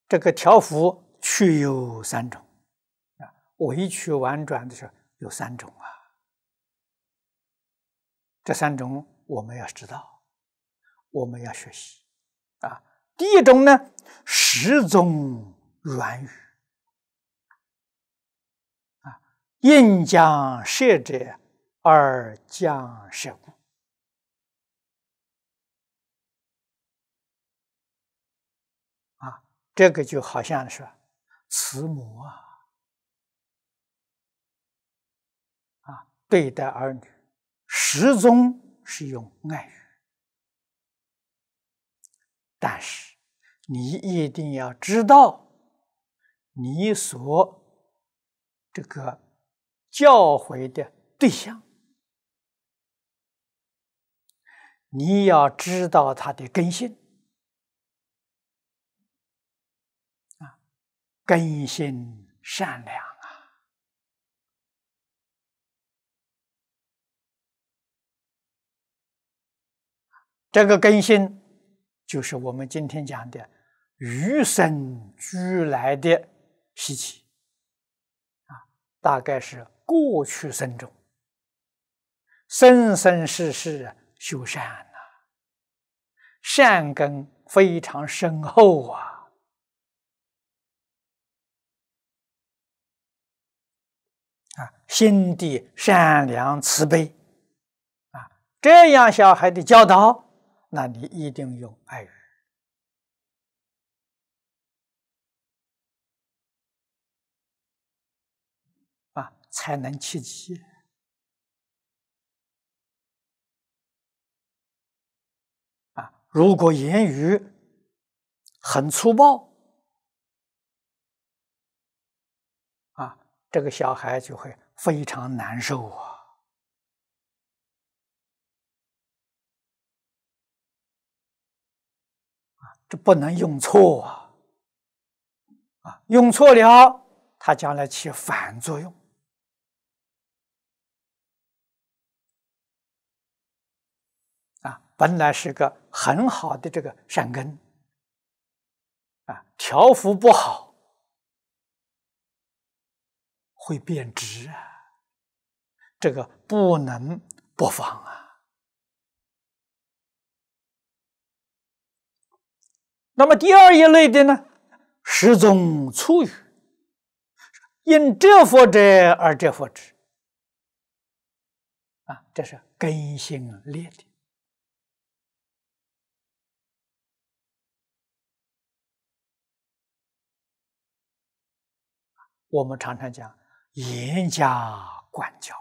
这个调伏去有三种啊，委曲婉转的时候有三种啊。这三种我们要知道，我们要学习啊。第一种呢，始终软语啊，应将摄者而将摄故啊，这个就好像是慈母对待儿女，始终是用爱语，但是你一定要知道，你所这个教诲的对象，你要知道他的根性啊，根性善良啊。这个根性就是我们今天讲的与生俱来的习气啊，大概是过去生中生生世世修善呐，善根非常深厚啊。心地善良慈悲啊，这样小孩的教导，那你一定用爱语啊，才能契机啊。如果言语很粗暴啊，这个小孩就会非常难受啊。这不能用错啊，用错了，它将来起反作用啊。本来是个很好的这个善根啊，调伏不好会变质啊，这个不能不防啊。那么第二一类的呢，始终粗语，因折佛者而折佛之啊，这是根性劣的。我们常常讲严加管教